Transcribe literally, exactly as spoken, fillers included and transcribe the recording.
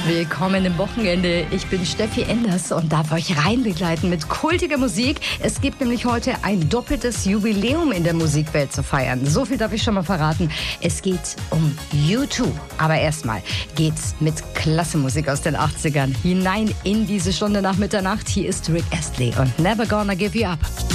Willkommen im Wochenende. Ich bin Steffi Enders und darf euch reinbegleiten mit kultiger Musik. Es gibt nämlich heute ein doppeltes Jubiläum in der Musikwelt zu feiern. So viel darf ich schon mal verraten. Es geht um U zwei. Aber erstmal geht's mit klasse Musik aus den achtzigern hinein in diese Stunde nach Mitternacht. Hier ist Rick Astley und Never Gonna Give You Up.